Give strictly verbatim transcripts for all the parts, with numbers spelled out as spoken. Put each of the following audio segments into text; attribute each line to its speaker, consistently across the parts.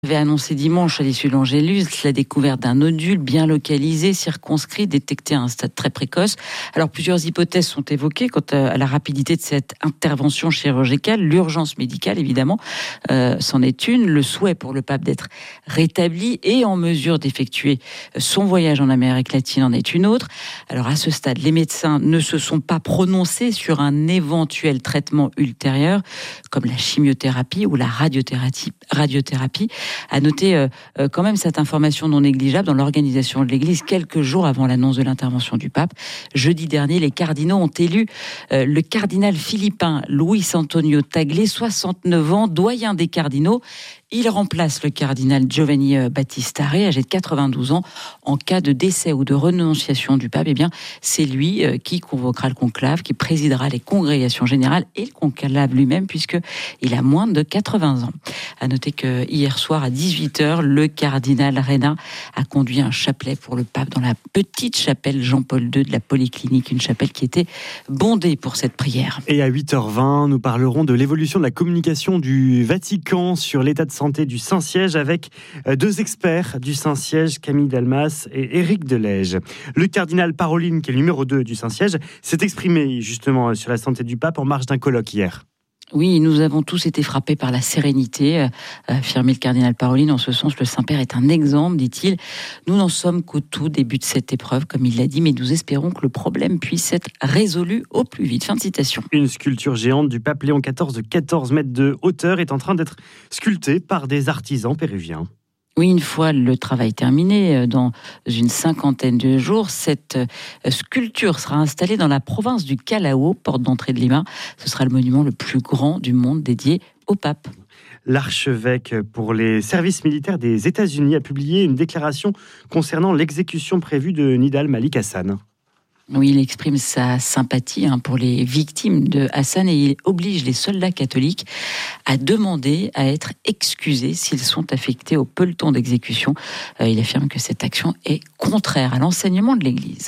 Speaker 1: avait annoncé dimanche à l'issue de l'Angélus la découverte d'un nodule bien localisé, circonscrit, détecté à un stade très précoce. Alors plusieurs hypothèses sont évoquées quant à la rapidité de cette intervention chirurgicale. L'urgence médicale, évidemment, euh, c'en est une. Le souhait pour le pape d'être rétabli et en mesure d'effectuer son voyage en Amérique latine en est une autre. Alors à ce stade, les médecins ne se sont pas prononcés sur un éventuel traitement ultérieur, comme la chimiothérapie ou la radiothérapie. radiothérapie. À noter euh, euh, quand même cette information non négligeable dans l'organisation de l'Église quelques jours avant l'annonce de l'intervention du pape. Jeudi dernier, les cardinaux ont élu euh, le cardinal philippin Luis Antonio Tagle, soixante-neuf ans, doyen des cardinaux. Il remplace le cardinal Giovanni Battista Re, âgé de quatre-vingt-douze ans. En cas de décès ou de renonciation du pape, eh bien, c'est lui qui convoquera le conclave, qui présidera les congrégations générales et le conclave lui-même, puisqu'il a moins de quatre-vingts ans. À noter que hier soir, à dix-huit heures, le cardinal Reina a conduit un chapelet pour le pape dans la petite chapelle Jean-Paul deux de la Polyclinique, une chapelle qui était bondée pour cette prière.
Speaker 2: Et à huit heures vingt, nous parlerons de l'évolution de la communication du Vatican sur l'état de santé du Saint-Siège avec deux experts du Saint-Siège, Camille Dalmas et Éric Delège. Le cardinal Parolin, qui est le numéro deux du Saint-Siège, s'est exprimé justement sur la santé du pape en marge d'un colloque hier.
Speaker 1: Oui, nous avons tous été frappés par la sérénité, a affirmé le cardinal Parolin. En ce sens, le Saint-Père est un exemple, dit-il. Nous n'en sommes qu'au tout début de cette épreuve, comme il l'a dit, mais nous espérons que le problème puisse être résolu au plus vite. Fin de citation.
Speaker 2: Une sculpture géante du pape Léon quatorze de quatorze mètres de hauteur est en train d'être sculptée par des artisans péruviens.
Speaker 1: Oui, une fois le travail terminé, dans une cinquantaine de jours, cette sculpture sera installée dans la province du Callao, porte d'entrée de Lima. Ce sera le monument le plus grand du monde dédié au pape.
Speaker 2: L'archevêque pour les services militaires des États-Unis a publié une déclaration concernant l'exécution prévue de Nidal Malik Hassan.
Speaker 1: Oui, il exprime sa sympathie hein, pour les victimes de Hassan et il oblige les soldats catholiques à demander à être excusés s'ils sont affectés au peloton d'exécution. Euh, il affirme que cette action est contraire à l'enseignement de l'Église.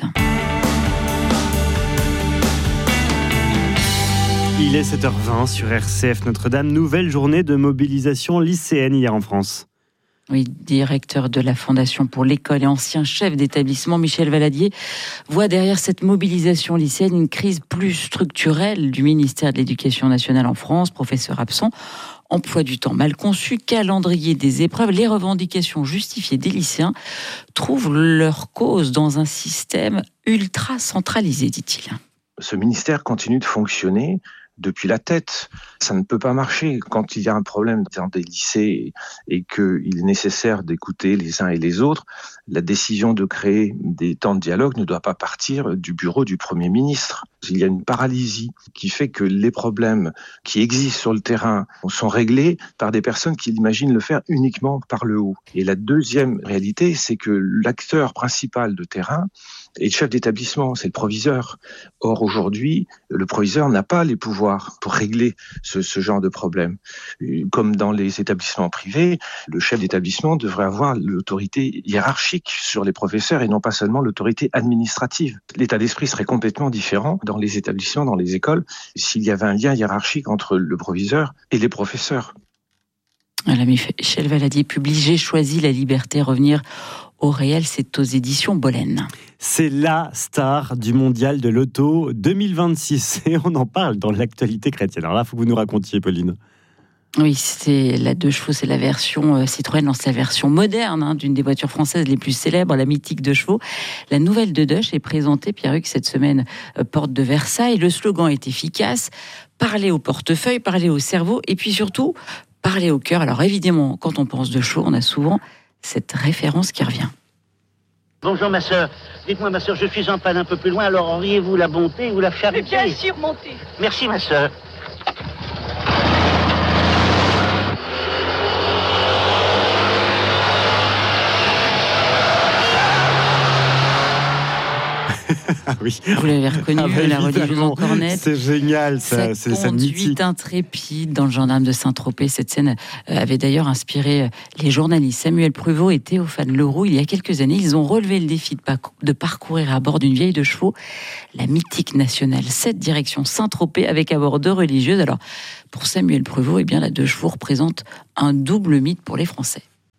Speaker 2: Il est sept heures vingt sur R C F Notre-Dame. Nouvelle journée de mobilisation lycéenne hier en France.
Speaker 1: Oui, directeur de la Fondation pour l'école et ancien chef d'établissement, Michel Valadier, voit derrière cette mobilisation lycéenne une crise plus structurelle du ministère de l'Éducation nationale en France, professeur absent, emploi du temps mal conçu, calendrier des épreuves. Les revendications justifiées des lycéens trouvent leur cause dans un système ultra centralisé, dit-il.
Speaker 3: Ce ministère continue de fonctionner depuis la tête. Ça ne peut pas marcher. Quand il y a un problème dans des lycées et qu'il est nécessaire d'écouter les uns et les autres, la décision de créer des temps de dialogue ne doit pas partir du bureau du Premier ministre. Il y a une paralysie qui fait que les problèmes qui existent sur le terrain sont réglés par des personnes qui imaginent le faire uniquement par le haut. Et la deuxième réalité, c'est que l'acteur principal de terrain est le chef d'établissement, c'est le proviseur. Or, aujourd'hui, le proviseur n'a pas les pouvoirs pour régler ce, ce genre de problème. Comme dans les établissements privés, le chef d'établissement devrait avoir l'autorité hiérarchique sur les professeurs et non pas seulement l'autorité administrative. L'état d'esprit serait complètement différent dans les établissements, dans les écoles, s'il y avait un lien hiérarchique entre le proviseur et les professeurs.
Speaker 1: Voilà, Michel Valadier publie « J'ai choisi la liberté, revenir au réel », c'est aux éditions Bollen.
Speaker 2: C'est la star du mondial de l'auto deux mille vingt-six et on en parle dans l'actualité chrétienne. Alors là, il faut que vous nous racontiez, Pauline.
Speaker 1: Oui, c'est la deux chevaux, c'est la version euh, Citroën lance la version moderne hein, d'une des voitures françaises les plus célèbres, la mythique deux chevaux. La nouvelle de Dutch est présentée, Pierre-Hugues, cette semaine, euh, porte de Versailles. Le slogan est efficace, parler au portefeuille, parler au cerveau et puis surtout, parler au cœur. Alors évidemment, quand on pense deux chevaux, on a souvent cette référence qui revient.
Speaker 4: Bonjour ma sœur. Dites-moi ma sœur, je suis en panne un peu plus loin, alors auriez-vous la bonté ou la charité?
Speaker 5: Bien sûr, montez.
Speaker 4: Merci ma sœur.
Speaker 2: Ah oui.
Speaker 1: Vous l'avez reconnu, ah bah la religieuse en cornette.
Speaker 2: C'est génial, ça.
Speaker 1: Sa c'est conduite intrépide dans le gendarme de Saint-Tropez. Cette scène avait d'ailleurs inspiré les journalistes Samuel Pruvot et Théophane Leroux. Il y a quelques années, ils ont relevé le défi de parcourir à bord d'une vieille de chevaux la mythique nationale sept direction Saint-Tropez avec à bord deux religieuses. Alors, pour Samuel Pruvot, eh bien, la deux chevaux représente un double mythe pour les Français.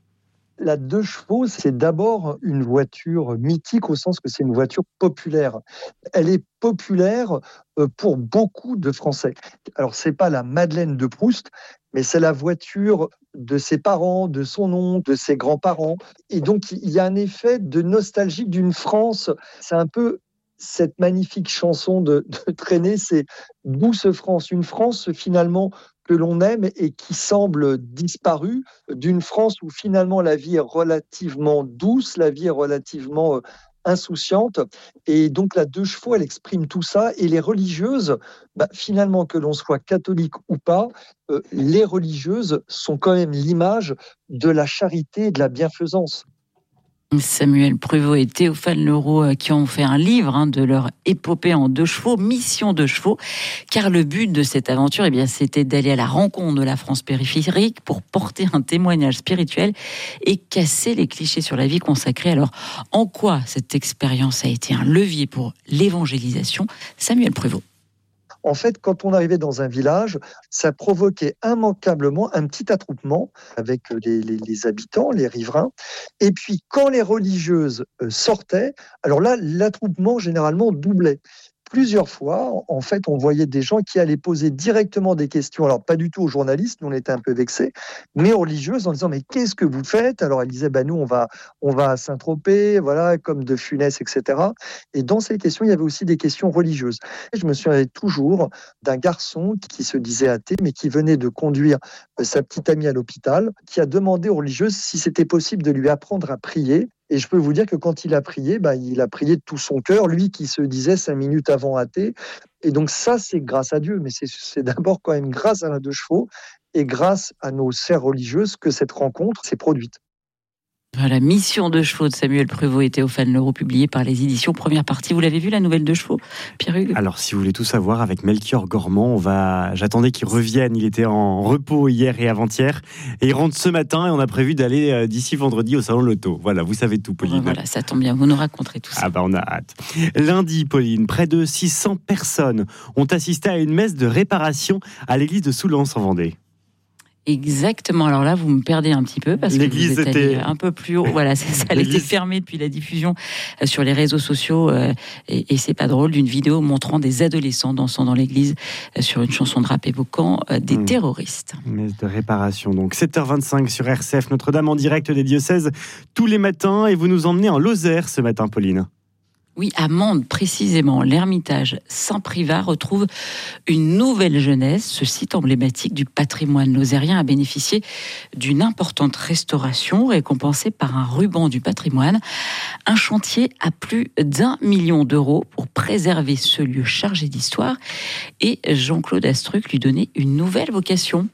Speaker 5: La deux chevaux, c'est d'abord une voiture mythique au sens que c'est une voiture populaire. Elle est populaire pour beaucoup de Français. Alors, c'est pas la Madeleine de Proust, mais c'est la voiture de ses parents, de son oncle, de ses grands-parents. Et donc, il y a un effet de nostalgie d'une France. C'est un peu cette magnifique chanson de, de Trenet, c'est « Douce France », une France finalement que l'on aime et qui semble disparue, d'une France où finalement la vie est relativement douce, la vie est relativement insouciante. Et donc la deux chevaux, elle exprime tout ça. Et les religieuses, bah, finalement, que l'on soit catholique ou pas, euh, les religieuses sont quand même l'image de la charité et de la bienfaisance.
Speaker 1: Samuel Pruvot et Théophane Leroux qui ont fait un livre hein, de leur épopée en deux chevaux, Mission deux chevaux, car le but de cette aventure, eh bien, c'était d'aller à la rencontre de la France périphérique pour porter un témoignage spirituel et casser les clichés sur la vie consacrée. Alors, en quoi cette expérience a été un levier pour l'évangélisation ? Samuel Pruvot.
Speaker 5: En fait, quand on arrivait dans un village, ça provoquait immanquablement un petit attroupement avec les, les, les habitants, les riverains. Et puis, quand les religieuses sortaient, alors là, l'attroupement généralement doublait. Plusieurs fois, en fait, on voyait des gens qui allaient poser directement des questions. Alors, pas du tout aux journalistes, nous on était un peu vexés, mais aux religieuses en disant « mais qu'est-ce que vous faites ?» Alors, elles disaient bah, « nous, on va, on va à Saint-Tropez, voilà, comme de Funès, et cetera » Et dans ces questions, il y avait aussi des questions religieuses. Et je me souviens toujours d'un garçon qui se disait athée, mais qui venait de conduire sa petite amie à l'hôpital, qui a demandé aux religieuses si c'était possible de lui apprendre à prier. Et je peux vous dire que quand il a prié, bah, il a prié de tout son cœur, lui qui se disait cinq minutes avant athée. Et donc ça, c'est grâce à Dieu, mais c'est, c'est d'abord quand même grâce à la deux chevaux et grâce à nos sœurs religieuses que cette rencontre s'est produite.
Speaker 1: Voilà, Mission deux chevaux de Samuel Pruvot et Théophane Leroux, publié par les éditions Première Partie. Vous l'avez vu, la nouvelle deux chevaux, Pierre-Hugues ?
Speaker 2: Alors, si vous voulez tout savoir, avec Melchior Gormand, on va... j'attendais qu'il revienne. Il était en repos hier et avant-hier. Et il rentre ce matin et on a prévu d'aller d'ici vendredi au Salon de l'Auto. Voilà, vous savez tout, Pauline.
Speaker 1: Voilà, ça tombe bien, vous nous raconterez tout ça.
Speaker 2: Ah bah, on a hâte. Lundi, Pauline, près de six cents personnes ont assisté à une messe de réparation à l'église de Soulance en Vendée.
Speaker 1: Exactement. Alors là, vous me perdez un petit peu parce
Speaker 2: L'église
Speaker 1: que vous êtes
Speaker 2: était...
Speaker 1: allé un peu plus haut. Voilà, c'est ça. Elle était fermée depuis la diffusion sur les réseaux sociaux euh, et, et c'est pas drôle d'une vidéo montrant des adolescents dansant dans l'église euh, sur une chanson de rap évoquant euh, des mmh. terroristes.
Speaker 2: Messe de réparation. Donc sept heures vingt-cinq sur R C F Notre-Dame en direct des diocèses tous les matins et vous nous emmenez en Lozère ce matin, Pauline.
Speaker 1: Oui, à Mende, précisément, l'Ermitage Saint-Privat retrouve une nouvelle jeunesse. Ce site emblématique du patrimoine lozérien a bénéficié d'une importante restauration récompensée par un ruban du patrimoine. Un chantier à plus d'un million d'euros pour préserver ce lieu chargé d'histoire. Et Jean-Claude Astruc lui donnait une nouvelle vocation.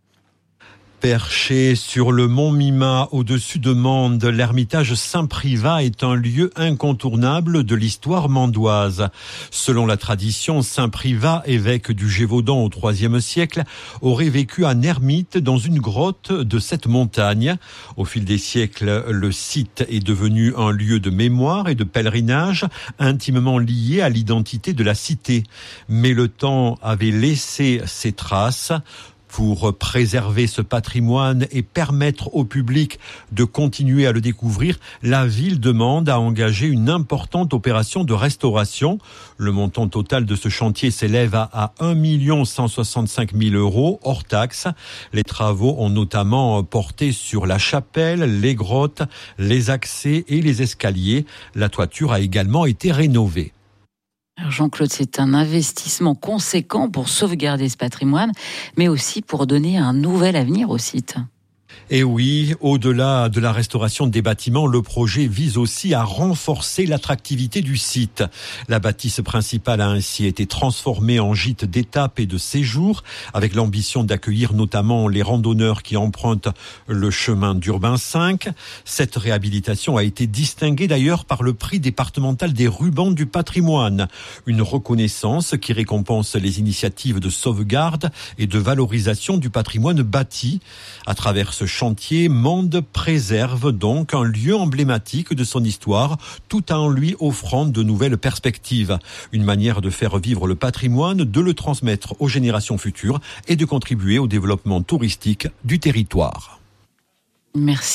Speaker 6: Perché sur le mont Mima, au-dessus de Mende, l'Ermitage Saint-Privat est un lieu incontournable de l'histoire mandoise. Selon la tradition, Saint-Privat, évêque du Gévaudan au troisième siècle, aurait vécu en ermite dans une grotte de cette montagne. Au fil des siècles, le site est devenu un lieu de mémoire et de pèlerinage intimement lié à l'identité de la cité. Mais le temps avait laissé ses traces. Pour préserver ce patrimoine et permettre au public de continuer à le découvrir, la ville de Mende a engagé une importante opération de restauration. Le montant total de ce chantier s'élève à un million cent soixante-cinq mille euros hors taxes. Les travaux ont notamment porté sur la chapelle, les grottes, les accès et les escaliers. La toiture a également été rénovée.
Speaker 1: Alors Jean-Claude, c'est un investissement conséquent pour sauvegarder ce patrimoine, mais aussi pour donner un nouvel avenir au site.
Speaker 6: Et oui, au-delà de la restauration des bâtiments, le projet vise aussi à renforcer l'attractivité du site. La bâtisse principale a ainsi été transformée en gîte d'étape et de séjour, avec l'ambition d'accueillir notamment les randonneurs qui empruntent le chemin d'Urbain cinq. Cette réhabilitation a été distinguée d'ailleurs par le prix départemental des rubans du patrimoine, une reconnaissance qui récompense les initiatives de sauvegarde et de valorisation du patrimoine bâti. À travers ce chantier, Mende préserve donc un lieu emblématique de son histoire, tout en lui offrant de nouvelles perspectives. Une manière de faire vivre le patrimoine, de le transmettre aux générations futures et de contribuer au développement touristique du territoire.
Speaker 1: Merci beaucoup.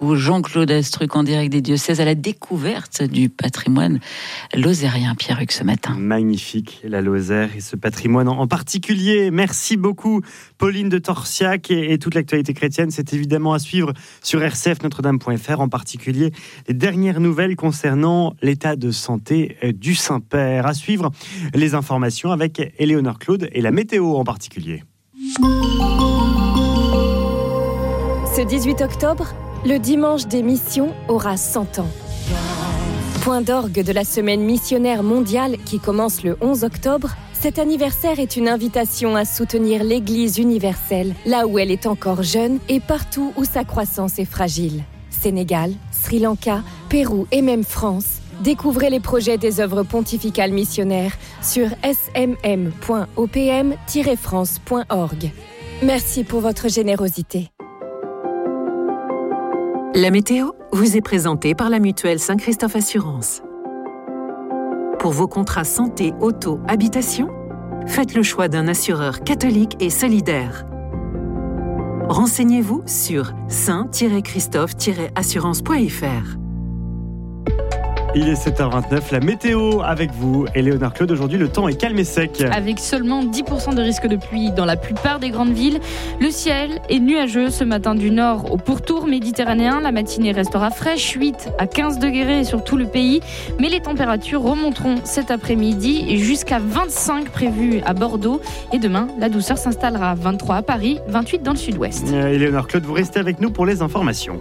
Speaker 1: beaucoup. Jean-Claude Astruc en direct des diocèses à la découverte du patrimoine lozérien, Pierre-Hugues, ce matin.
Speaker 2: Magnifique, la Lozère et ce patrimoine en particulier. Merci beaucoup, Pauline de Torsiac, et, et toute l'actualité chrétienne. C'est évidemment à suivre sur r c f notre dame point f r, en particulier les dernières nouvelles concernant l'état de santé du Saint-Père. À suivre les informations avec Éléonore Claude et la météo en particulier.
Speaker 7: Ce dix-huit octobre, le dimanche des missions aura cent ans. Point d'orgue de la semaine missionnaire mondiale qui commence le onze octobre, cet anniversaire est une invitation à soutenir l'Église universelle, là où elle est encore jeune et partout où sa croissance est fragile. Sénégal, Sri Lanka, Pérou et même France. Découvrez les projets des œuvres pontificales missionnaires sur s m m point o p m tiret france point org. Merci pour votre générosité.
Speaker 8: La météo vous est présentée par la mutuelle Saint-Christophe Assurance. Pour vos contrats santé, auto, habitation, faites le choix d'un assureur catholique et solidaire. Renseignez-vous sur saint tiret christophe tiret assurance point f r.
Speaker 2: Il est sept heures vingt-neuf, la météo avec vous, Éléonore Claude. Aujourd'hui, le temps est calme et sec.
Speaker 9: Avec seulement dix pour cent de risque de pluie dans la plupart des grandes villes. Le ciel est nuageux ce matin du nord au pourtour méditerranéen. La matinée restera fraîche, huit à quinze degrés sur tout le pays. Mais les températures remonteront cet après-midi jusqu'à vingt-cinq prévues à Bordeaux. Et demain, la douceur s'installera. vingt-trois à Paris, vingt-huit dans le sud-ouest.
Speaker 2: Euh, Éléonore Claude, vous restez avec nous pour les informations.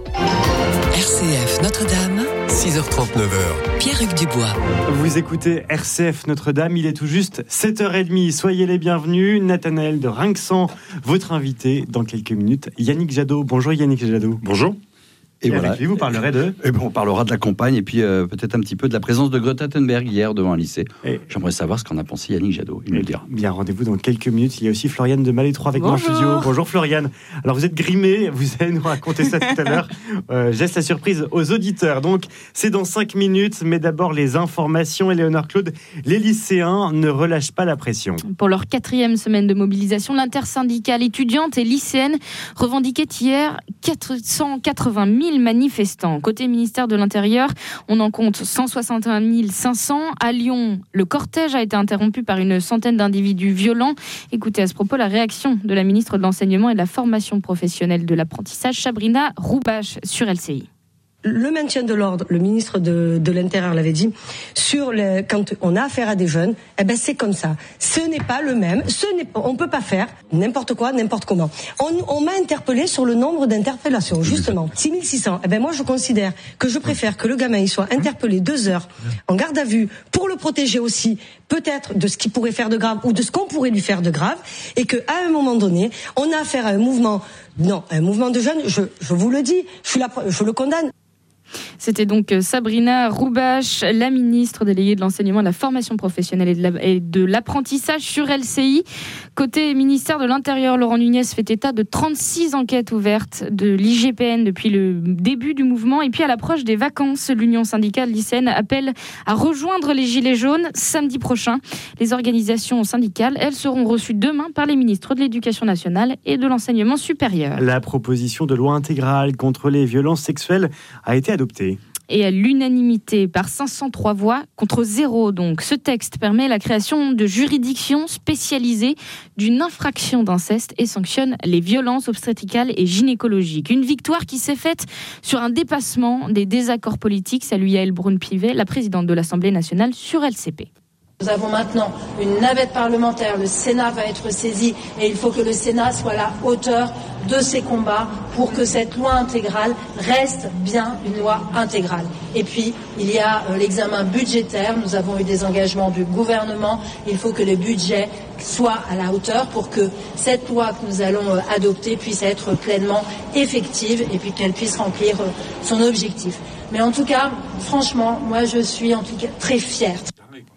Speaker 10: R C F Notre-Dame, six heures trente-neuf. Pierre-Hugues Dubois.
Speaker 2: Vous écoutez R C F Notre-Dame, il est tout juste sept heures trente. Soyez les bienvenus. Nathanaël de Rinxan, votre invité dans quelques minutes. Yannick Jadot. Bonjour Yannick Jadot.
Speaker 11: Bonjour. Et, et voilà.
Speaker 2: Avec lui, vous parlerez de...
Speaker 11: Et ben, on parlera de la campagne et puis euh, peut-être un petit peu de la présence de Greta Thunberg hier devant un lycée. Et... J'aimerais savoir ce qu'en a pensé Yannick Jadot, il me le dira.
Speaker 2: Bien, rendez-vous dans quelques minutes. Il y a aussi Floriane de Malétroit avec moi en studio. Bonjour Floriane. Alors vous êtes grimée, vous allez nous raconter ça tout à l'heure. Euh, je laisse la surprise aux auditeurs. Donc c'est dans cinq minutes, mais d'abord les informations. Éléonore Claude, les lycéens ne relâchent pas la pression.
Speaker 9: Pour leur quatrième semaine de mobilisation, l'intersyndicale étudiante et lycéenne revendiquait hier quatre cent quatre-vingt mille manifestants. Côté ministère de l'Intérieur, on en compte cent soixante et un mille cinq cents. À Lyon, le cortège a été interrompu par une centaine d'individus violents. Écoutez à ce propos la réaction de la ministre de l'Enseignement et de la Formation professionnelle de l'apprentissage, Sabrina Roubache, sur L C I.
Speaker 12: Le maintien de l'ordre, le ministre de, de l'Intérieur l'avait dit, sur le, quand on a affaire à des jeunes, eh ben c'est comme ça. Ce n'est pas le même, ce n'est, on peut pas faire n'importe quoi, n'importe comment. On, on m'a interpellé sur le nombre d'interpellations, justement. six mille six cents. Eh ben moi je considère que je préfère que le gamin il soit interpellé deux heures en garde à vue pour le protéger aussi, peut-être de ce qu'il pourrait faire de grave ou de ce qu'on pourrait lui faire de grave, et que à un moment donné, on a affaire à un mouvement, non, un mouvement de jeunes. Je, je vous le dis, je suis là, je le condamne.
Speaker 9: C'était donc Sabrina Roubache, la ministre déléguée de l'enseignement, de la formation professionnelle et de, la, et de l'apprentissage sur L C I. Côté ministère de l'Intérieur, Laurent Nunez fait état de trente-six enquêtes ouvertes de l'I G P N depuis le début du mouvement. Et puis à l'approche des vacances, l'Union syndicale lycéenne appelle à rejoindre les Gilets jaunes samedi prochain. Les organisations syndicales, elles, seront reçues demain par les ministres de l'Éducation nationale et de l'Enseignement supérieur.
Speaker 2: La proposition de loi intégrale contre les violences sexuelles a été adoptée.
Speaker 9: Et à l'unanimité par cinq cent trois voix contre zéro. Donc, ce texte permet la création de juridictions spécialisées d'une infraction d'inceste et sanctionne les violences obstétricales et gynécologiques. Une victoire qui s'est faite sur un dépassement des désaccords politiques. Salut Yaël Braun-Pivet, la présidente de l'Assemblée nationale sur L C P.
Speaker 13: Nous avons maintenant une navette parlementaire, le Sénat va être saisi et il faut que le Sénat soit à la hauteur de ces combats pour que cette loi intégrale reste bien une loi intégrale. Et puis, il y a euh, l'examen budgétaire, nous avons eu des engagements du gouvernement, il faut que le budget soit à la hauteur pour que cette loi que nous allons euh, adopter puisse être pleinement effective et puis qu'elle puisse remplir euh, son objectif. Mais en tout cas, franchement, moi je suis en tout cas très fière.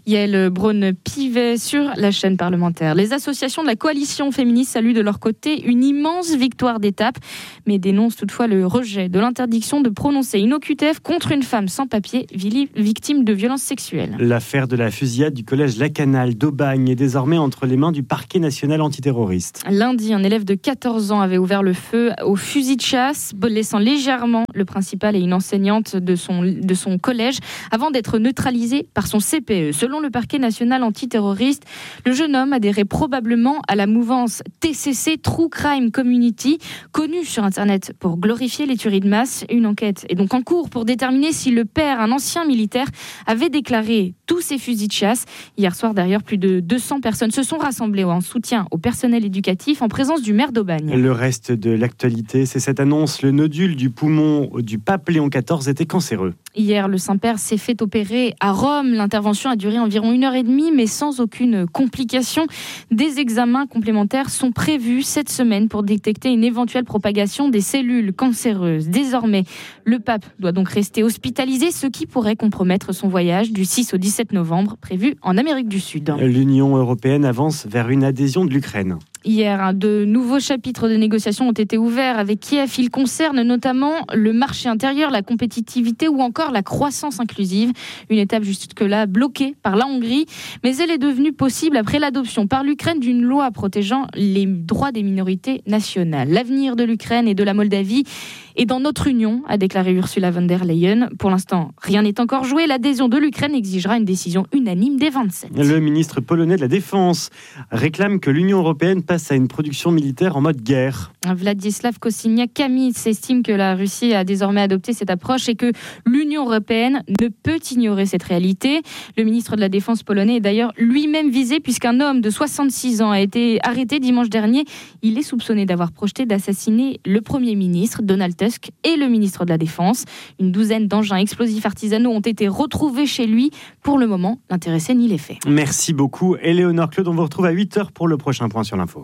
Speaker 9: Yael Braun-Pivet sur la chaîne parlementaire. Les associations de la coalition féministe saluent de leur côté une immense victoire d'étape, mais dénoncent toutefois le rejet de l'interdiction de prononcer une O Q T F contre une femme sans papier victime de violences sexuelles.
Speaker 2: L'affaire de la fusillade du collège Lacanal d'Aubagne est désormais entre les mains du parquet national antiterroriste.
Speaker 9: Lundi, un élève de quatorze ans avait ouvert le feu au fusil de chasse, laissant légèrement le principal et une enseignante de son, de son collège avant d'être neutralisé par son C P E. Selon le parquet national antiterroriste, le jeune homme adhérait probablement à la mouvance T C C, True Crime Community, connue sur Internet pour glorifier les tueries de masse. Une enquête est donc en cours pour déterminer si le père, un ancien militaire, avait déclaré tous ces fusils de chasse. Hier soir, d'ailleurs, plus de deux cents personnes se sont rassemblées en soutien au personnel éducatif en présence du maire d'Aubagne.
Speaker 2: Le reste de l'actualité, c'est cette annonce. Le nodule du poumon du pape Léon quatorze était cancéreux.
Speaker 9: Hier, le Saint-Père s'est fait opérer à Rome. L'intervention a duré environ une heure et demie, mais sans aucune complication. Des examens complémentaires sont prévus cette semaine pour détecter une éventuelle propagation des cellules cancéreuses. Désormais, le pape doit donc rester hospitalisé, ce qui pourrait compromettre son voyage du six au dix-sept novembre, prévu en Amérique du Sud.
Speaker 2: L'Union européenne avance vers une adhésion de l'Ukraine.
Speaker 9: Hier, de nouveaux chapitres de négociations ont été ouverts avec Kiev. Ils concernent notamment le marché intérieur, la compétitivité ou encore la croissance inclusive. Une étape jusque-là bloquée par la Hongrie, mais elle est devenue possible après l'adoption par l'Ukraine d'une loi protégeant les droits des minorités nationales. L'avenir de l'Ukraine et de la Moldavie est dans notre union, a déclaré Ursula von der Leyen. Pour l'instant, rien n'est encore joué. L'adhésion de l'Ukraine exigera une décision unanime des vingt-sept.
Speaker 2: Le ministre polonais de la Défense réclame que l'Union européenne passe à une production militaire en mode guerre.
Speaker 9: Vladislav Kosiniak-Kamyz estime que la Russie a désormais adopté cette approche et que l'Union européenne ne peut ignorer cette réalité. Le ministre de la Défense polonais est d'ailleurs lui-même visé puisqu'un homme de soixante-six ans a été arrêté dimanche dernier. Il est soupçonné d'avoir projeté d'assassiner le Premier ministre Donald Tusk et le ministre de la Défense. Une douzaine d'engins explosifs artisanaux ont été retrouvés chez lui. Pour le moment, l'intéressé nie les faits.
Speaker 2: Merci beaucoup, Éléonore Claude. On vous retrouve à huit heures pour le prochain point sur l'info.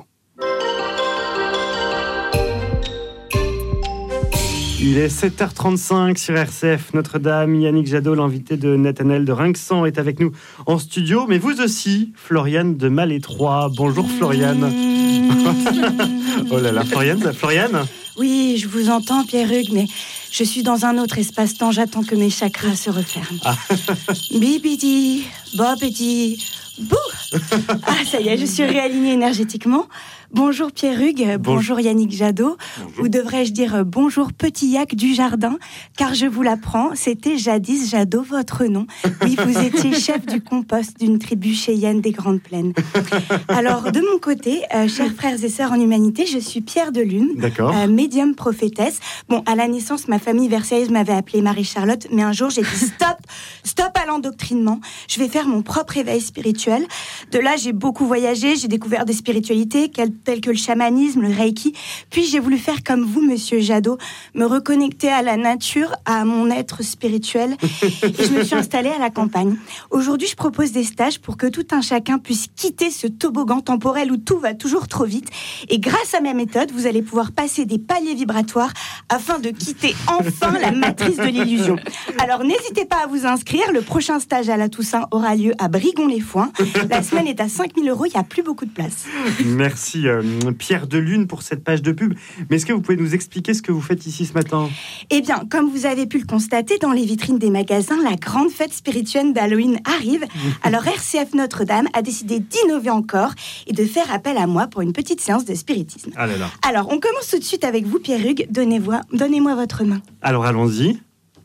Speaker 2: Il est sept heures trente-cinq sur R C F Notre-Dame. Yannick Jadot, l'invité de Nathanaël de Rinxan, est avec nous en studio. Mais vous aussi, Floriane de Malétroit. Bonjour Floriane. Oh là là, Floriane, Floriane.
Speaker 14: Oui, je vous entends, Pierre-Hugues, mais je suis dans un autre espace-temps. J'attends que mes chakras se referment. Ah. Bipidi, bopidi, bouh. Ah, ça y est, je suis réalignée énergétiquement. Bonjour Pierre-Hugues, bonjour, bonjour Yannick Jadot, bonjour. Ou devrais-je dire bonjour Petit Yac du Jardin, car je vous l'apprends, c'était jadis Jadot votre nom. Oui, vous étiez chef du compost d'une tribu cheyenne des Grandes Plaines. Alors, de mon côté, euh, chers frères et sœurs en humanité, je suis Pierre de Lune, euh, médium prophétesse. Bon, à la naissance, ma famille versaillaise m'avait appelée Marie-Charlotte, mais un jour, j'ai dit stop, stop à l'endoctrinement. Je vais faire mon propre éveil spirituel. De là, j'ai beaucoup voyagé, j'ai découvert des spiritualités, tels que le chamanisme, le reiki. Puis j'ai voulu faire comme vous, monsieur Jadot, me reconnecter à la nature, à mon être spirituel. Et je me suis installée à la campagne. Aujourd'hui, je propose des stages pour que tout un chacun puisse quitter ce toboggan temporel où tout va toujours trop vite. Et grâce à ma méthode, vous allez pouvoir passer des paliers vibratoires afin de quitter enfin la matrice de l'illusion. Alors n'hésitez pas à vous inscrire. Le prochain stage à la Toussaint aura lieu à Brigon-les-Foins. La semaine est à cinq mille euros. Il n'y a plus beaucoup de place.
Speaker 2: Merci. Euh, Pierre de Lune pour cette page de pub. Mais est-ce que vous pouvez nous expliquer ce que vous faites ici ce matin ?
Speaker 14: Eh bien, comme vous avez pu le constater dans les vitrines des magasins, la grande fête spirituelle d'Halloween arrive. Alors R C F Notre-Dame a décidé d'innover encore et de faire appel à moi pour une petite séance de spiritisme.
Speaker 2: Ah là là.
Speaker 14: Alors, on commence tout de suite avec vous, Pierre-Hugues. Donnez-moi, donnez-moi votre main.
Speaker 2: Alors, allons-y.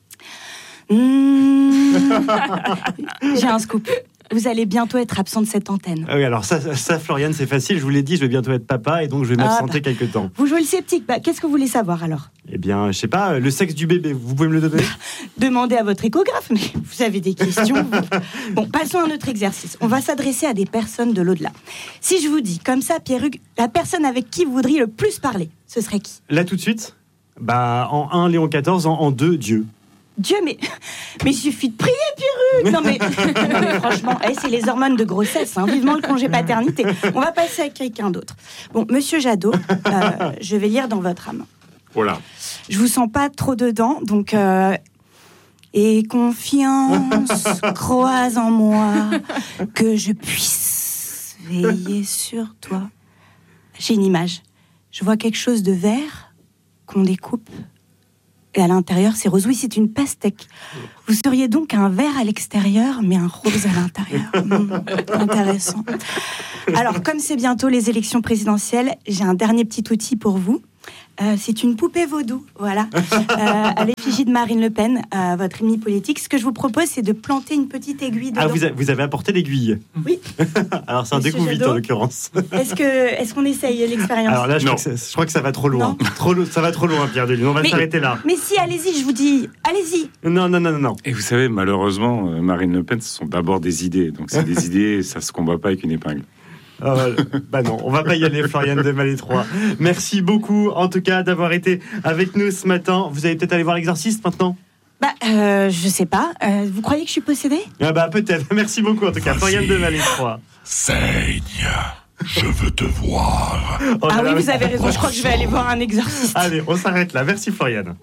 Speaker 14: Mmh... J'ai un scoop. Vous allez bientôt être absent de cette antenne.
Speaker 2: Ah oui, alors ça, ça, Floriane, c'est facile. Je vous l'ai dit, je vais bientôt être papa et donc je vais m'absenter ah bah. quelques temps.
Speaker 14: Vous jouez le sceptique. Bah, qu'est-ce que vous voulez savoir alors ?
Speaker 2: Eh bien, je sais pas, le sexe du bébé, vous pouvez me le donner ?
Speaker 14: Demandez à votre échographe, mais vous avez des questions. Bon, passons à un autre exercice. On va s'adresser à des personnes de l'au-delà. Si je vous dis, comme ça, Pierre-Hugues, la personne avec qui vous voudriez le plus parler, ce serait qui ?
Speaker 2: Là, tout de suite ? Bah, en un, Léon quatorze, en, en deux, Dieu.
Speaker 14: Dieu, mais, mais il suffit de prier, Pierre-Hugues. Non mais, non mais franchement, hey, c'est les hormones de grossesse, hein. Vivement le congé paternité. On va passer à quelqu'un d'autre. Bon, monsieur Jadot, euh, je vais lire dans votre âme.
Speaker 2: Voilà.
Speaker 14: Je vous sens pas trop dedans, donc euh, Et confiance croise en moi que je puisse veiller sur toi. J'ai une image. Je vois quelque chose de vert qu'on découpe. Et à l'intérieur, c'est rose. Oui, c'est une pastèque. Vous seriez donc un vert à l'extérieur, mais un rose à l'intérieur. Mmh, intéressant. Alors, comme c'est bientôt les élections présidentielles, j'ai un dernier petit outil pour vous. Euh, c'est une poupée vaudou, voilà, euh, à l'effigie de Marine Le Pen, euh, votre ennemie politique. Ce que je vous propose, c'est de planter une petite aiguille dedans.
Speaker 2: Ah, vous, a, vous avez apporté l'aiguille?
Speaker 14: Oui.
Speaker 2: Alors, c'est un découvite en l'occurrence.
Speaker 14: Est-ce, que, est-ce qu'on essaye l'expérience?
Speaker 2: Alors là, je crois, que je crois que ça va trop loin. trop, ça va trop loin, Pierre Delisle. On va
Speaker 14: mais,
Speaker 2: s'arrêter là.
Speaker 14: Mais si, allez-y, je vous dis, allez-y.
Speaker 2: Non, non, non, non, non.
Speaker 15: Et vous savez, malheureusement, Marine Le Pen, ce sont d'abord des idées. Donc, c'est des idées, ça se combat pas avec une épingle.
Speaker 2: Euh, bah non, on va pas y aller, Floriane de Malétroit. Merci beaucoup, en tout cas, d'avoir été avec nous ce matin. Vous allez peut-être aller voir l'exorciste maintenant?
Speaker 14: Bah, euh, je sais pas. Euh, vous croyez que je suis possédée?
Speaker 2: Ah bah peut-être. Merci beaucoup, en tout cas, Floriane de Malétroit.
Speaker 16: Saigne, je veux te voir.
Speaker 14: Oh, ah oui, vous avez raison. Je crois que je vais aller voir un exorciste.
Speaker 2: Allez, on s'arrête là. Merci, Floriane.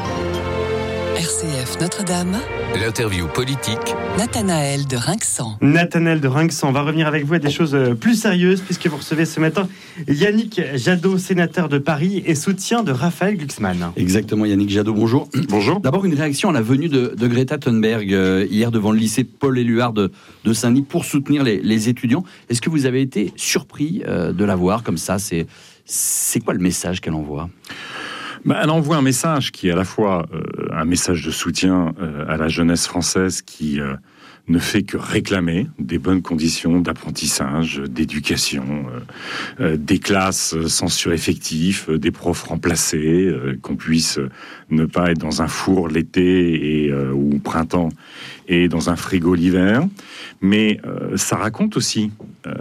Speaker 10: R C F Notre-Dame, l'interview politique, Nathanaël de Rinxan.
Speaker 2: Nathanaël de Rinxan, on va revenir avec vous à des choses plus sérieuses, puisque vous recevez ce matin Yannick Jadot, sénateur de Paris et soutien de Raphaël Glucksmann.
Speaker 11: Exactement, Yannick Jadot, bonjour.
Speaker 15: Bonjour.
Speaker 11: D'abord, une réaction à la venue de, de Greta Thunberg euh, hier devant le lycée Paul-Éluard de, de Saint-Denis pour soutenir les, les étudiants. Est-ce que vous avez été surpris euh, de la voir comme ça? C'est, c'est quoi le message qu'elle envoie?
Speaker 15: Bah, elle envoie un message qui est à la fois euh, un message de soutien euh, à la jeunesse française qui euh, ne fait que réclamer des bonnes conditions d'apprentissage, d'éducation, euh, euh, des classes sans sureffectif, euh, des profs remplacés, euh, qu'on puisse ne pas être dans un four l'été et, euh, ou au printemps et dans un frigo l'hiver. Mais euh, ça raconte aussi Euh,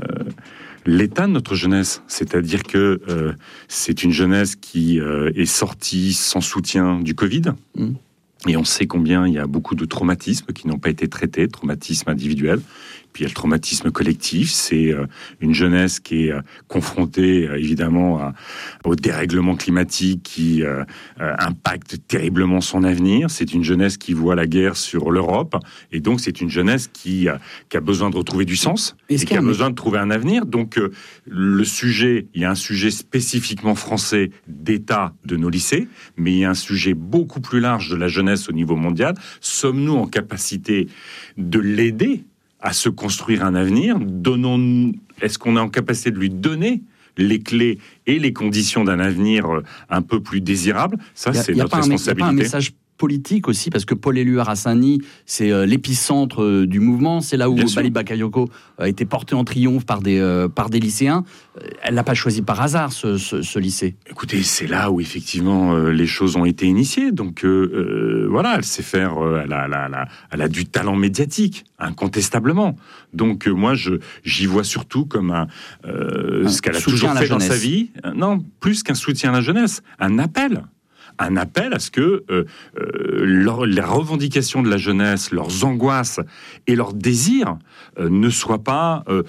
Speaker 15: l'état de notre jeunesse, c'est-à-dire que euh, c'est une jeunesse qui euh, est sortie sans soutien du Covid. Mmh. Et on sait combien il y a beaucoup de traumatismes qui n'ont pas été traités, traumatismes individuels. Puis il y a le traumatisme collectif, c'est euh, une jeunesse qui est euh, confrontée euh, évidemment à, au dérèglement climatique qui euh, euh, impacte terriblement son avenir. C'est une jeunesse qui voit la guerre sur l'Europe, et donc c'est une jeunesse qui, euh, qui a besoin de retrouver du sens et qui a besoin de trouver un avenir. Donc euh, le sujet, il y a un sujet spécifiquement français d'état de nos lycées, mais il y a un sujet beaucoup plus large de la jeunesse au niveau mondial. Sommes-nous en capacité de l'aider à se construire un avenir? Donnons, est-ce qu'on est en capacité de lui donner les clés et les conditions d'un avenir un peu plus désirable? Ça, c'est notre responsabilité.
Speaker 11: Il y a pas un message politique aussi, parce que Paul-Éluard à Saint-Denis, c'est euh, l'épicentre euh, du mouvement, c'est là où Bali Bakayoko a été porté en triomphe par des, euh, par des lycéens. Elle l'a pas choisi par hasard, ce, ce, ce lycée.
Speaker 15: Écoutez, c'est là où effectivement euh, les choses ont été initiées. Donc euh, euh, voilà, elle sait faire, euh, elle, a, elle, a, elle, a, elle a du talent médiatique, incontestablement. Donc euh, moi, je, j'y vois surtout comme un, euh, un ce qu'elle a toujours fait dans sa vie. Non, plus qu'un soutien à la jeunesse, un appel. Un appel à ce que euh, euh, leur, les revendications de la jeunesse, leurs angoisses et leurs désirs euh, ne soient pas euh,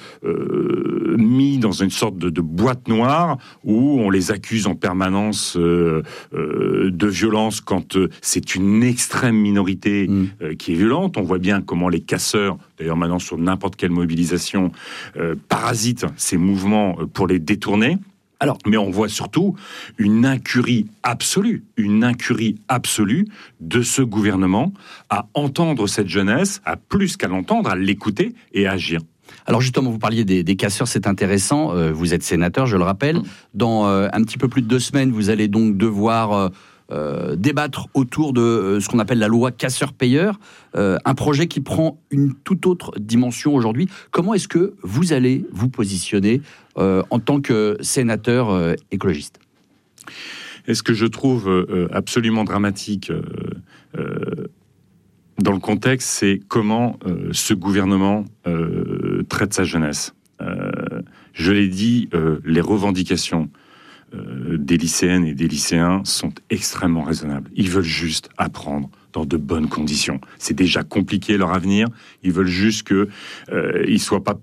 Speaker 15: euh, mis dans une sorte de, de boîte noire où on les accuse en permanence euh, euh, de violence quand euh, c'est une extrême minorité mmh. euh, qui est violente. On voit bien comment les casseurs, d'ailleurs maintenant sur n'importe quelle mobilisation, euh, parasitent ces mouvements pour les détourner. Alors, mais on voit surtout une incurie absolue, une incurie absolue de ce gouvernement à entendre cette jeunesse, à plus qu'à l'entendre, à l'écouter et à agir.
Speaker 11: Alors justement, vous parliez des, des casseurs, c'est intéressant. Euh, vous êtes sénateur, je le rappelle. Dans euh, un petit peu plus de deux semaines, vous allez donc devoir euh, euh, débattre autour de euh, ce qu'on appelle la loi casseur-payeur, euh, un projet qui prend une toute autre dimension aujourd'hui. Comment est-ce que vous allez vous positionner euh, en tant que sénateur euh, écologiste?
Speaker 15: Et ce que je trouve euh, absolument dramatique euh, euh, dans le contexte, c'est comment euh, ce gouvernement euh, traite sa jeunesse. Euh, je l'ai dit, euh, les revendications euh, des lycéennes et des lycéens sont extrêmement raisonnables. Ils veulent juste apprendre dans de bonnes conditions. C'est déjà compliqué leur avenir. Ils veulent juste qu'ils euh, ne soient pas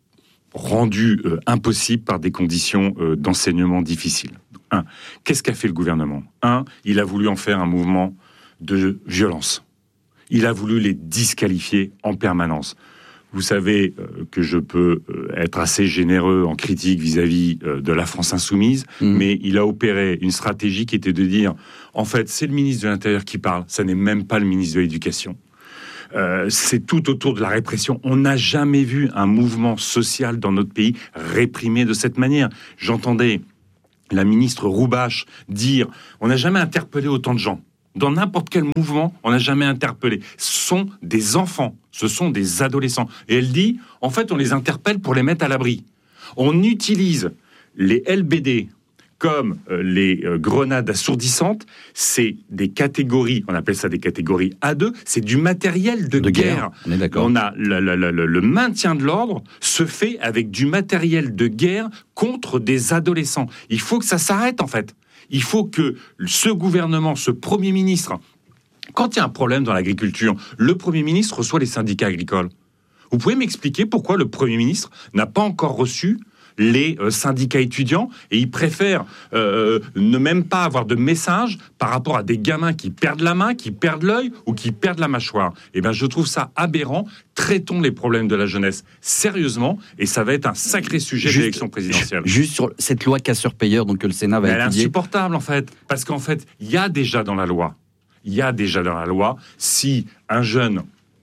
Speaker 15: rendus euh, impossibles par des conditions euh, d'enseignement difficiles. Un, qu'est-ce qu'a fait le gouvernement? Un, il a voulu en faire un mouvement de violence. Il a voulu les disqualifier en permanence. Vous savez euh, que je peux euh, être assez généreux en critique vis-à-vis euh, de la France insoumise, mmh. mais il a opéré une stratégie qui était de dire, en fait, c'est le ministre de l'Intérieur qui parle, ça n'est même pas le ministre de l'Éducation. Euh, c'est tout autour de la répression. On n'a jamais vu un mouvement social dans notre pays réprimé de cette manière. J'entendais la ministre Roubache dire, on n'a jamais interpellé autant de gens. Dans n'importe quel mouvement, on n'a jamais interpellé. Ce sont des enfants, ce sont des adolescents. Et elle dit, en fait, on les interpelle pour les mettre à l'abri. On utilise les L B D comme euh, les euh, grenades assourdissantes. C'est des catégories, on appelle ça des catégories A deux, c'est du matériel de, de guerre. guerre. On est d'accord. On a le, le, le, le maintien de l'ordre se fait avec du matériel de guerre contre des adolescents. Il faut que ça s'arrête, en fait. Il faut que ce gouvernement, ce Premier ministre, quand il y a un problème dans l'agriculture, le Premier ministre reçoit les syndicats agricoles. Vous pouvez m'expliquer pourquoi le Premier ministre n'a pas encore reçu les euh, syndicats étudiants et il préfère euh, ne même pas avoir de message par rapport à des gamins qui perdent la main, qui perdent l'œil ou qui perdent la mâchoire. Eh bien, je trouve ça aberrant. Traitons les problèmes de la jeunesse sérieusement et ça va être un sacré sujet juste, de l'élection présidentielle.
Speaker 11: Juste sur cette loi casseur-payeur donc que le Sénat va
Speaker 15: étudier. Elle est insupportable en fait, parce qu'en fait, il y a déjà dans la loi, il y a déjà dans la loi, si un jeune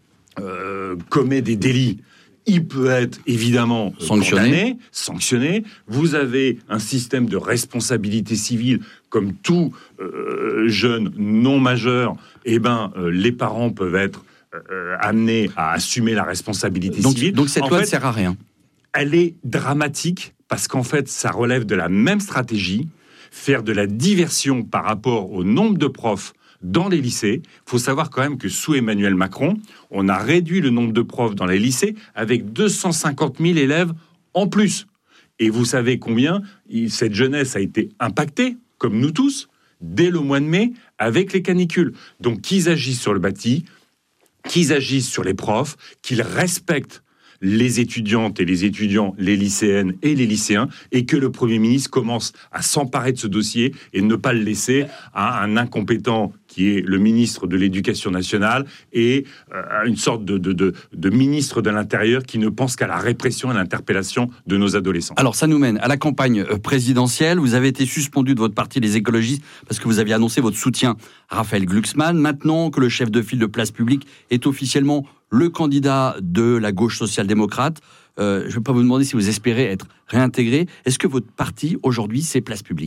Speaker 15: euh, commet des délits, il peut être évidemment sanctionné. Condamné, sanctionné. Vous avez un système de responsabilité civile comme tout euh, jeune non majeur. Eh ben, euh, les parents peuvent être euh, amenés à assumer la responsabilité
Speaker 11: donc,
Speaker 15: civile.
Speaker 11: Donc cette
Speaker 15: en
Speaker 11: loi
Speaker 15: fait,
Speaker 11: ne sert à rien.
Speaker 15: Elle est dramatique parce qu'en fait, ça relève de la même stratégie, faire de la diversion par rapport au nombre de profs dans les lycées. Il faut savoir quand même que sous Emmanuel Macron, on a réduit le nombre de profs dans les lycées avec deux cent cinquante mille élèves en plus. Et vous savez combien cette jeunesse a été impactée, comme nous tous, dès le mois de mai, avec les canicules. Donc qu'ils agissent sur le bâti, qu'ils agissent sur les profs, qu'ils respectent les étudiantes et les étudiants, les lycéennes et les lycéens, et que le Premier ministre commence à s'emparer de ce dossier et ne pas le laisser à un incompétent qui est le ministre de l'Éducation nationale et à une sorte de, de, de, de ministre de l'Intérieur qui ne pense qu'à la répression et à l'interpellation de nos adolescents.
Speaker 11: Alors ça nous mène à la campagne présidentielle. Vous avez été suspendu de votre parti, les écologistes, parce que vous aviez annoncé votre soutien à Raphaël Glucksmann. Maintenant que le chef de file de Place Publique est officiellement le candidat de la gauche social-démocrate, euh, je ne vais pas vous demander si vous espérez être réintégré. Est-ce que votre parti, aujourd'hui, c'est Place Publique ?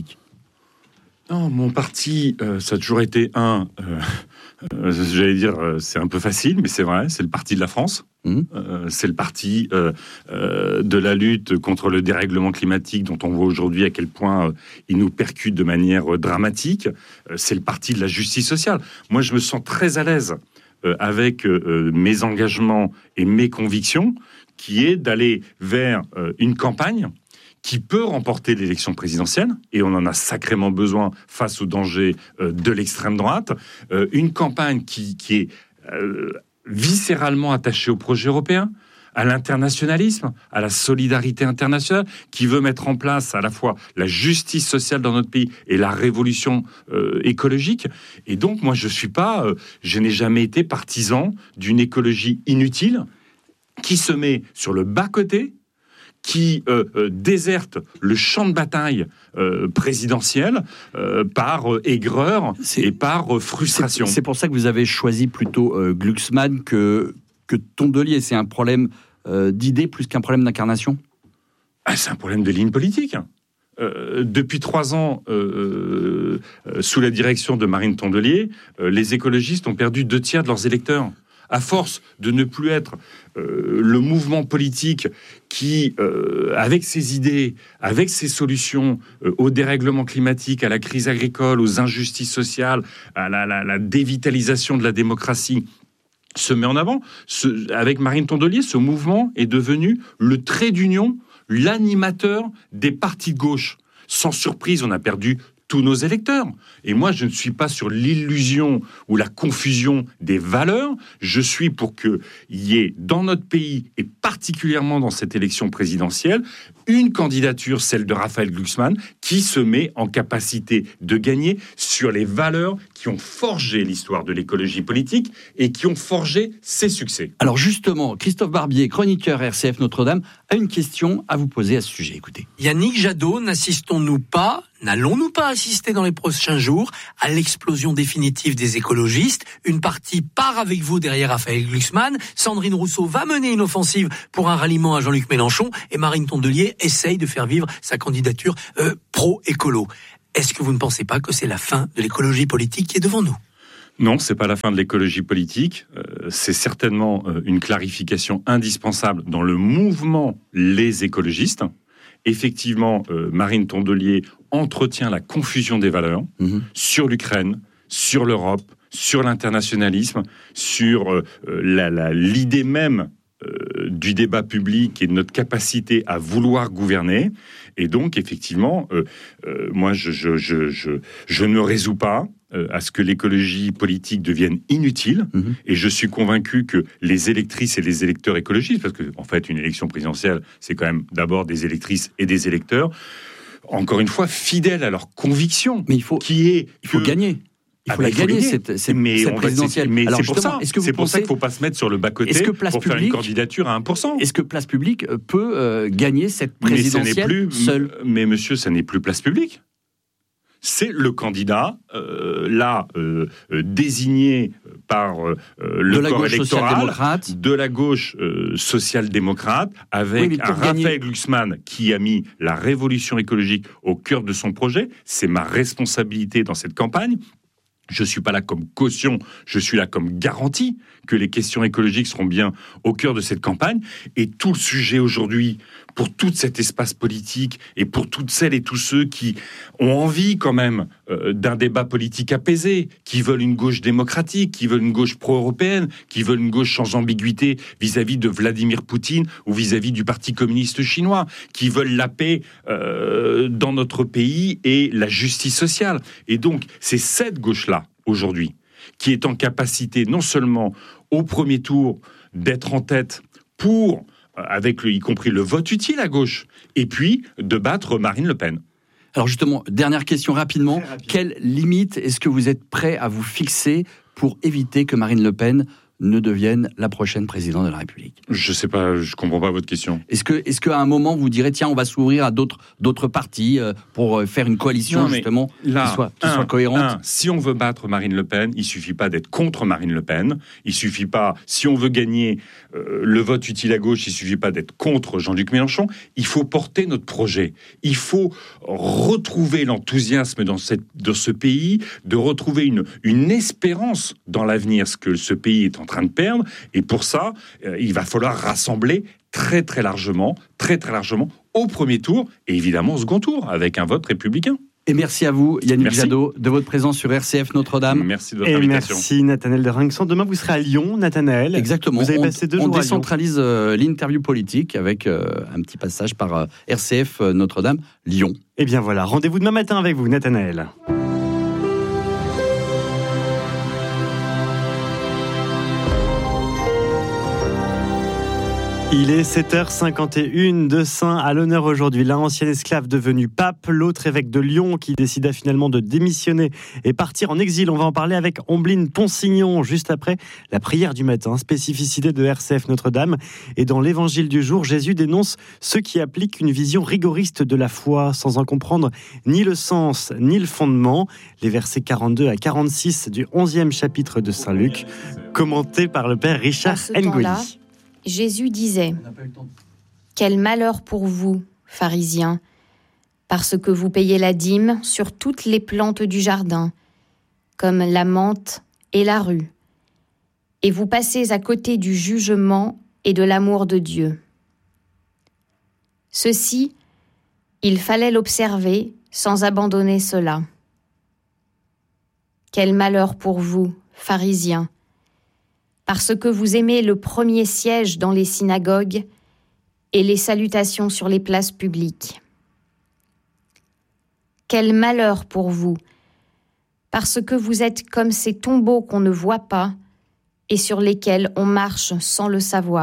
Speaker 15: Non, mon parti, euh, ça a toujours été un... Euh, euh, j'allais dire, euh, c'est un peu facile, mais c'est vrai, c'est le parti de la France. Mmh. Euh, c'est le parti euh, euh, de la lutte contre le dérèglement climatique dont on voit aujourd'hui à quel point euh, il nous percute de manière euh, dramatique. Euh, c'est le parti de la justice sociale. Moi, je me sens très à l'aise euh, avec euh, mes engagements et mes convictions, qui est d'aller vers euh, une campagne qui peut remporter l'élection présidentielle, et on en a sacrément besoin face au danger euh, de l'extrême droite, euh, une campagne qui, qui est euh, viscéralement attachée au projet européen, à l'internationalisme, à la solidarité internationale, qui veut mettre en place à la fois la justice sociale dans notre pays et la révolution euh, écologique. Et donc, moi, je suis pas, euh, je n'ai jamais été partisan d'une écologie inutile qui se met sur le bas-côté, qui euh, euh, déserte le champ de bataille euh, présidentiel euh, par euh, aigreur c'est, et par euh, frustration.
Speaker 11: C'est, c'est pour ça que vous avez choisi plutôt euh, Glucksmann que, que Tondelier. C'est un problème euh, d'idée plus qu'un problème d'incarnation ?
Speaker 15: Ah, c'est un problème de ligne politique. Euh, depuis trois ans, euh, euh, sous la direction de Marine Tondelier, euh, les écologistes ont perdu deux tiers de leurs électeurs. À force de ne plus être euh, le mouvement politique qui, euh, avec ses idées, avec ses solutions euh, au dérèglement climatique, à la crise agricole, aux injustices sociales, à la, la, la dévitalisation de la démocratie, se met en avant. Ce, avec Marine Tondelier, ce mouvement est devenu le trait d'union, l'animateur des partis de gauche. Sans surprise, on a perdu tous nos électeurs. Et moi, je ne suis pas sur l'illusion ou la confusion des valeurs. Je suis pour qu'il y ait dans notre pays, et particulièrement dans cette élection présidentielle, une candidature, celle de Raphaël Glucksmann, qui se met en capacité de gagner sur les valeurs qui ont forgé l'histoire de l'écologie politique et qui ont forgé ses succès.
Speaker 11: Alors justement, Christophe Barbier, chroniqueur R C F Notre-Dame, a une question à vous poser à ce sujet. Écoutez.
Speaker 17: Yannick Jadot, n'assistons-nous pas, n'allons-nous pas assister dans les prochains jours à l'explosion définitive des écologistes? Une partie part avec vous derrière Raphaël Glucksmann, Sandrine Rousseau va mener une offensive pour un ralliement à Jean-Luc Mélenchon et Marine Tondelier essaye de faire vivre sa candidature euh, pro-écolo. Est-ce que vous ne pensez pas que c'est la fin de l'écologie politique qui est devant nous ?
Speaker 15: Non, c'est pas la fin de l'écologie politique. Euh, c'est certainement euh, une clarification indispensable dans le mouvement Les écologistes. Effectivement, euh, Marine Tondelier entretient la confusion des valeurs mmh. sur l'Ukraine, sur l'Europe, sur l'internationalisme, sur euh, la, la, l'idée même euh, du débat public et de notre capacité à vouloir gouverner. Et donc, effectivement, euh, euh, moi, je, je, je, je, je ne me résous pas euh, à ce que l'écologie politique devienne inutile. Mmh. Et je suis convaincu que les électrices et les électeurs écologistes, parce que, en fait, une élection présidentielle, c'est quand même d'abord des électrices et des électeurs, encore une fois, fidèles à leurs convictions.
Speaker 11: Mais il faut,
Speaker 15: qui est
Speaker 11: il faut
Speaker 15: que...
Speaker 11: gagner. Il faut ah, la gagner, gagner, cette, cette,
Speaker 15: mais
Speaker 11: cette présidentielle.
Speaker 15: Va, mais
Speaker 11: Alors
Speaker 15: c'est pour ça,
Speaker 11: est-ce que
Speaker 15: c'est
Speaker 11: vous
Speaker 15: pour
Speaker 11: pensez,
Speaker 15: ça qu'il ne faut pas se mettre sur le bas-côté pour
Speaker 11: public,
Speaker 15: faire une candidature à un pour cent.
Speaker 11: Est-ce que Place Publique peut euh, gagner cette présidentielle
Speaker 15: mais plus,
Speaker 11: seule ?
Speaker 15: Mais monsieur, ça n'est plus Place Publique. C'est le candidat, euh, là, euh, euh, désigné par euh, le corps électoral de la gauche euh, social-démocrate, avec oui, un gagner... Raphaël Glucksmann qui a mis la révolution écologique au cœur de son projet. C'est ma responsabilité dans cette campagne. Je ne suis pas là comme caution, je suis là comme garantie que les questions écologiques seront bien au cœur de cette campagne. Et tout le sujet aujourd'hui, pour tout cet espace politique et pour toutes celles et tous ceux qui ont envie quand même euh, d'un débat politique apaisé, qui veulent une gauche démocratique, qui veulent une gauche pro-européenne, qui veulent une gauche sans ambiguïté vis-à-vis de Vladimir Poutine ou vis-à-vis du Parti communiste chinois, qui veulent la paix euh, dans notre pays et la justice sociale. Et donc, c'est cette gauche-là, aujourd'hui, qui est en capacité non seulement au premier tour d'être en tête pour, avec le, y compris le vote utile à gauche, et puis de battre Marine Le Pen.
Speaker 11: Alors justement, dernière question rapidement, rapide. Quelle limite est-ce que vous êtes prêt à vous fixer pour éviter que Marine Le Pen ne devienne la prochaine présidente de la République?
Speaker 15: Je sais pas, je comprends pas votre question.
Speaker 11: Est-ce que, est-ce qu'à un moment vous direz tiens, on va s'ouvrir à d'autres, d'autres partis euh, pour faire une coalition non, justement là, qui soit, qui un, soit cohérente
Speaker 15: un, si on veut battre Marine Le Pen, il suffit pas d'être contre Marine Le Pen. Il suffit pas, si on veut gagner euh, le vote utile à gauche, il suffit pas d'être contre Jean-Luc Mélenchon. Il faut porter notre projet. Il faut retrouver l'enthousiasme dans cette, dans ce pays, de retrouver une, une espérance dans l'avenir, ce que ce pays est en train de perdre, et pour ça, euh, il va falloir rassembler très très largement, très très largement au premier tour, et évidemment au second tour, avec un vote républicain.
Speaker 11: Et merci à vous, Yannick merci. Jadot, de votre présence sur R C F Notre-Dame.
Speaker 15: Merci de votre
Speaker 2: et
Speaker 15: invitation.
Speaker 2: Merci Nathanaël de Rinxan. Demain, vous serez à Lyon, Nathanaël.
Speaker 11: Exactement.
Speaker 2: Vous avez
Speaker 11: on,
Speaker 2: passé deux
Speaker 11: on
Speaker 2: jours
Speaker 11: décentralise
Speaker 2: à Lyon.
Speaker 11: Euh, l'interview politique avec euh, un petit passage par euh, R C F euh, Notre-Dame, Lyon.
Speaker 2: Et bien voilà, rendez-vous demain matin avec vous, Nathanaël. Il est sept heures cinquante et une, deux saints à l'honneur aujourd'hui. L'un ancien esclave devenu pape, l'autre évêque de Lyon qui décida finalement de démissionner et partir en exil. On va en parler avec Ombline Ponsignon juste après la prière du matin, spécificité de R C F Notre-Dame. Et dans l'évangile du jour, Jésus dénonce ceux qui appliquent une vision rigoriste de la foi sans en comprendre ni le sens ni le fondement. Les versets quarante-deux à quarante-six du onzième chapitre de Saint Luc, commentés par le père Richard Ngoli.
Speaker 18: Jésus disait « Quel malheur pour vous, pharisiens, parce que vous payez la dîme sur toutes les plantes du jardin, comme la menthe et la rue, et vous passez à côté du jugement et de l'amour de Dieu. Ceci, il fallait l'observer sans abandonner cela. Quel malheur pour vous, pharisiens, parce que vous aimez le premier siège dans les synagogues et les salutations sur les places publiques. quel malheur pour vous, parce que vous êtes comme ces tombeaux qu'on ne voit pas et sur lesquels on marche sans le savoir. »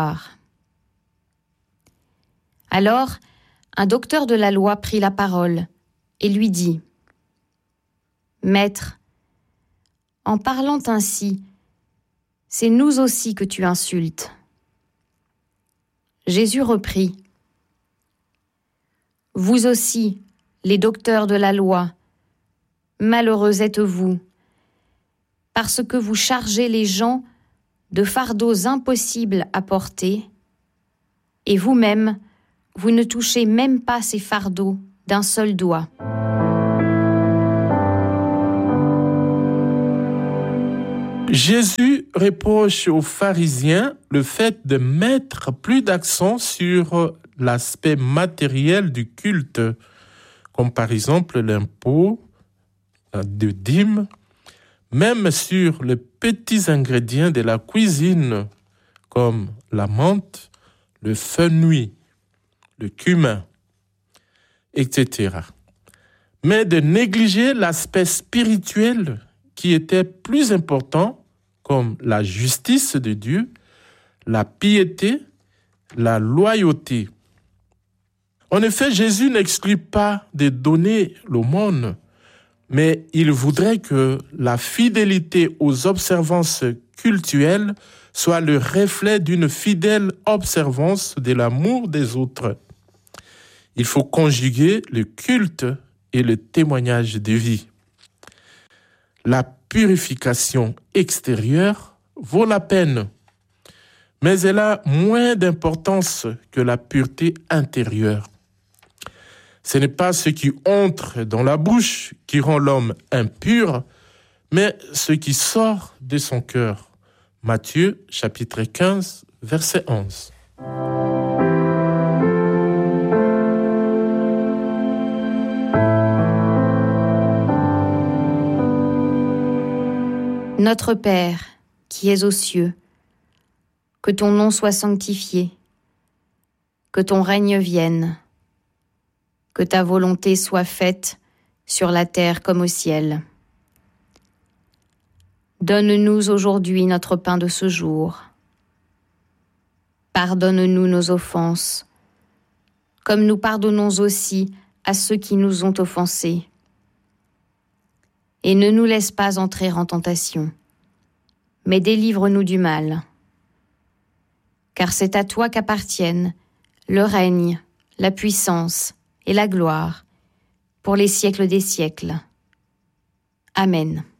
Speaker 18: Alors, un docteur de la loi prit la parole et lui dit : « Maître, en parlant ainsi, c'est nous aussi que tu insultes. » Jésus reprit : « Vous aussi, les docteurs de la loi, malheureux êtes-vous, parce que vous chargez les gens de fardeaux impossibles à porter, et vous-même, vous ne touchez même pas ces fardeaux d'un seul doigt. »
Speaker 19: Jésus reproche aux pharisiens le fait de mettre plus d'accent sur l'aspect matériel du culte, comme par exemple l'impôt de dîmes, même sur les petits ingrédients de la cuisine, comme la menthe, le fenouil, le cumin, et cetera. Mais de négliger l'aspect spirituel qui était plus important, comme la justice de Dieu, la piété, la loyauté. En effet, Jésus n'exclut pas de donner l'aumône, mais il voudrait que la fidélité aux observances cultuelles soit le reflet d'une fidèle observance de l'amour des autres. Il faut conjuguer le culte et le témoignage de vie. La purification extérieure vaut la peine, mais elle a moins d'importance que la pureté intérieure. Ce n'est pas ce qui entre dans la bouche qui rend l'homme impur, mais ce qui sort de son cœur. Matthieu, chapitre quinze, verset onze.
Speaker 18: Notre Père, qui es aux cieux, que ton nom soit sanctifié, que ton règne vienne, que ta volonté soit faite sur la terre comme au ciel. Donne-nous aujourd'hui notre pain de ce jour. Pardonne-nous nos offenses, comme nous pardonnons aussi à ceux qui nous ont offensés. Et ne nous laisse pas entrer en tentation, mais délivre-nous du mal. Car c'est à toi qu'appartiennent le règne, la puissance et la gloire pour les siècles des siècles. Amen.